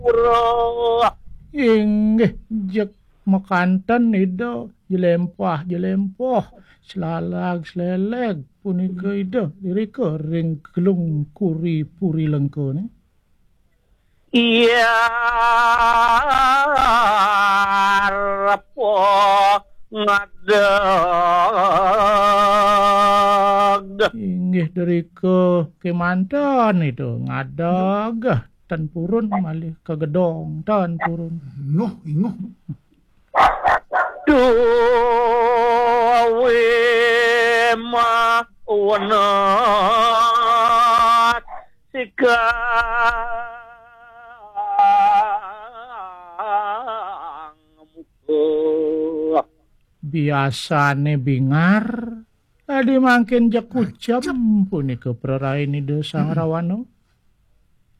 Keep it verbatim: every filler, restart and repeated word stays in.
pura. Inggih jek makanten ida jelempah jelempah selalag seleleg punika ida dirika ring gelung kuri puri lengko ni. Iya repo ngadag. Inggih derika kemanten itu ngadag tan purun malih ke gedong tan purun. Inguh, inguh. Duwe ma wanat sikang muka. Biasane bingar tadi makin jak kucam punika praraini de sang Rawano.